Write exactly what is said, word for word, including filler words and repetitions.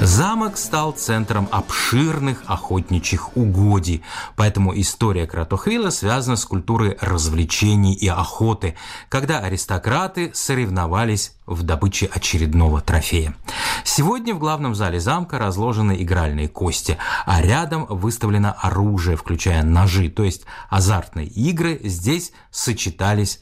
Замок стал центром обширных охотничьих угодий, поэтому история Кротохвила связана с культурой развлечений и охоты, когда аристократы соревновались в добыче очередного трофея. Сегодня в главном зале замка разложены игральные кости, а рядом выставлено оружие, включая ножи, то есть азартные игры здесь сочетались